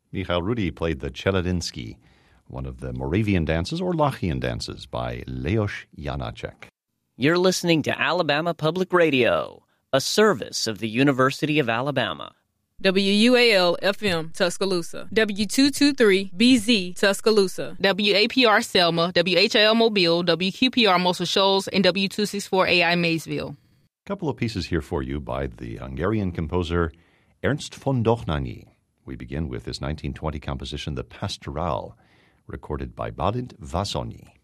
Michael Rudi played the Czeladinski, one of the Moravian dances or Lachian dances by Leos Janáček. You're listening to Alabama Public Radio, a service of the University of Alabama. WUAL-FM, Tuscaloosa. W223-BZ, Tuscaloosa. WAPR Selma, WHIL Mobile, WQPR Muscle Shoals, and W264AI Maysville. A couple of pieces here for you by the Hungarian composer Ernst von Dohnányi. We begin with his 1920 composition, The Pastoral, recorded by Balint Vasonyi.